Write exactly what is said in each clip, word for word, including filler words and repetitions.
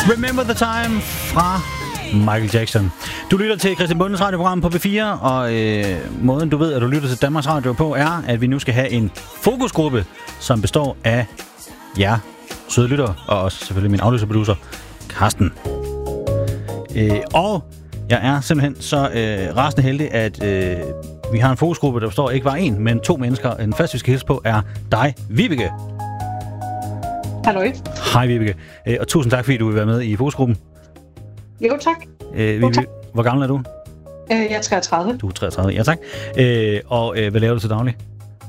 Remember the Time fra Michael Jackson. Du lytter til Christian Bundens radioprogram på B fire, og øh, måden du ved, at du lytter til Danmarks Radio på, er, at vi nu skal have en fokusgruppe, som består af jer, søde lyttere, og også selvfølgelig min afløserproducer, Karsten. Øh, og jeg er simpelthen så øh, rasende heldig, at øh, vi har en fokusgruppe, der består ikke bare en, men to mennesker. Den første, vi skal hilse på, er dig, Vibeke. Hallo. Hej, Vibeke. Øh, og tusind tak, fordi du vil være med i fokusgruppen. Jo, tak. Øh, Vibeke, tak. Hvor gammel er du? Øh, jeg er treogtredive. Du er treogtredive, ja tak. Øh, og øh, hvad laver du til daglig?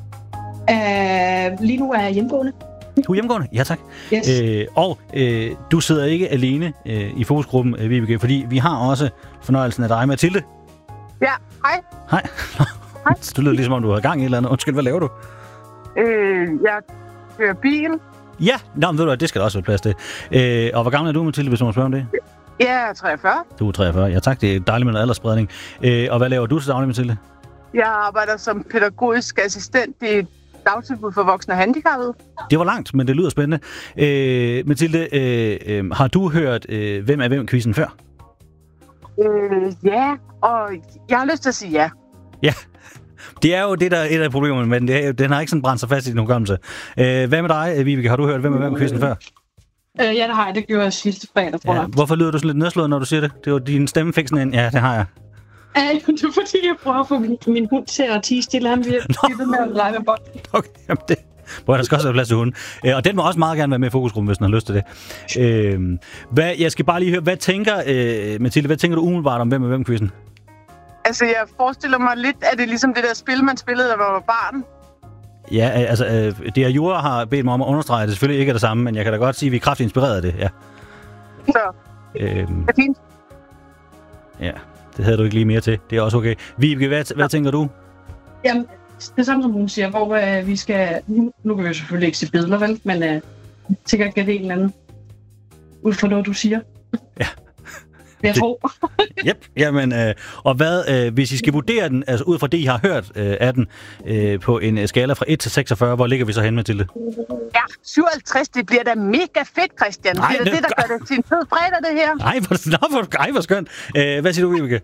Øh, lige nu er jeg hjemmegående. Du er hjemmegående? Ja tak. Yes. Øh, og øh, du sidder ikke alene øh, i fokusgruppen, øh, Vibeke, fordi vi har også fornøjelsen af dig, Mathilde. Ja, hej. Hej. Hej. Du lyder ligesom om, du har gang i et eller andet. Undskyld, hvad laver du? Øh, jeg kører bil. Ja, nå, men ved du hvad, det skal der også være plads til. Øh, og hvor gammel er du, Mathilde, hvis du må spørge om det? Ja, jeg er treogfyrre. Du er treogfyrre, ja tak. Det er dejligt med noget aldersspredning. Øh, og hvad laver du til daglig, Mathilde? Jeg arbejder som pædagogisk assistent i et dagtilbud for voksne og handicappede. Det var langt, men det lyder spændende. Øh, Mathilde, øh, øh, har du hørt øh, Hvem er hvem-quizzen før? Øh, ja, og jeg har lyst til at sige ja. Ja, det er jo det, der er et af problemerne, men det er, den har ikke sådan brændt sig fast i din hukommelse. Øh, hvad med dig, Vibeke? Har du hørt Hvem er hvem-quizzen før? Øh, ja, det har jeg. Det gjorde jeg sidste fredag, tror Ja, jeg. hvorfor lyder du sådan lidt nedslået, når du siger det? Det var din stemme fik sådan en... Ja, det har jeg. Øh, det er fordi, jeg prøver at få min, min hund til at tie stille. Han bliver ved med at lege med bold. Okay, jamen det... Hvor der skal også være plads til hunden. Øh, og den må også meget gerne være med i fokusgruppen, hvis den har lyst til det. Øh, hvad, jeg skal bare lige høre, hvad tænker, øh, Mathilde, hvad tænker du umiddelbart om Hvem er hvem-quizzen? Altså, jeg forestiller mig lidt, at det er ligesom det der spil, man spillede, da man var barn. Ja, altså, øh, det er Jura har bedt mig om at understrege, at det selvfølgelig ikke er det samme, men jeg kan da godt sige, at vi er kraftigt inspireret af det, ja. Så, Øh, det er fint. ja, det havde du ikke lige mere til. Det er også okay. Vibeke, hvad, hvad tænker du? Jamen, det samme som hun siger, hvor øh, vi skal... Nu, nu kan vi jo selvfølgelig ikke se billeder, vel? Men øh, sikkert kan det en eller anden ud fra noget, du siger. Ja. Jeg tror. Yep, jamen, øh, og hvad, øh, hvis I skal vurdere den, altså ud fra det, I har hørt øh, af den, øh, på en øh, skala fra et til seksogfyrre, hvor ligger vi så hen, Mathilde? Ja, syvoghalvtreds, det bliver da mega fedt, Christian. Nej, det er det- det, der gør det til en fed fredag, det her. Ej, hvor, hvor, ej, hvor skønt. Øh, hvad siger du, Vibeke?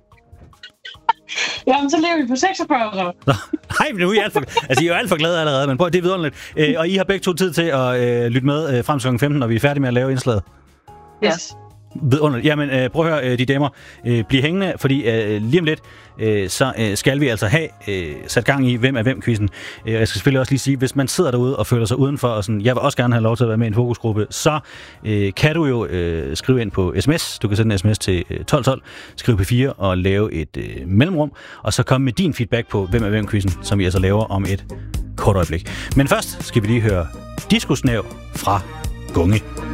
Jamen, så lever vi på seksogfyrre. Så. Nå, nej, men nu er I alt for, altså, I er jo alt for glade allerede, men prøv, det er vidunderligt. Øh, og I har begge to tid til at øh, lytte med øh, frem til klokken femten, når vi er færdige med at lave indslaget. Yes. Vidunderligt. Jamen, øh, prøv at høre, øh, de damer. Øh, bliv hængende, fordi øh, lige om lidt, øh, så øh, skal vi altså have øh, sat gang i Hvem er hvem-quizzen. Øh, jeg skal selvfølgelig også lige sige, hvis man sidder derude og føler sig udenfor, og sådan, jeg vil også gerne have lov til at være med i en fokusgruppe, så øh, kan du jo øh, skrive ind på sms. Du kan sende en sms til øh, tolv tolv, skrive P fire og lave et øh, mellemrum, og så komme med din feedback på Hvem er hvem-quizzen, som vi altså laver om et kort øjeblik. Men først skal vi lige høre Disco Snæv fra Gunge.